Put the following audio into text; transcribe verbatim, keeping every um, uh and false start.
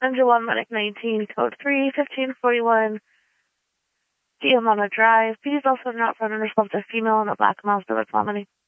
Engine one, Medic nineteen, Code three, fifteen forty-one, Diamona Drive. Please also not front and responsive female in a black mouse, direct vomiting.